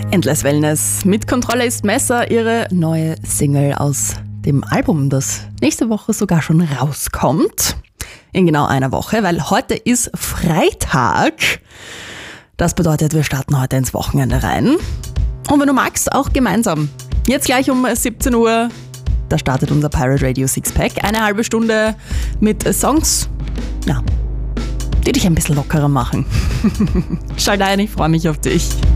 Endless Wellness. Mit Kontrolle ist Messer, ihre neue Single aus dem Album, das nächste Woche sogar schon rauskommt. In genau einer Woche, weil heute ist Freitag. Das bedeutet, wir starten heute ins Wochenende rein. Und wenn du magst, auch gemeinsam. Jetzt gleich um 17 Uhr, da startet unser Pirate Radio Sixpack. Eine halbe Stunde mit Songs, ja, die dich ein bisschen lockerer machen. Schalt ein, ich freue mich auf dich.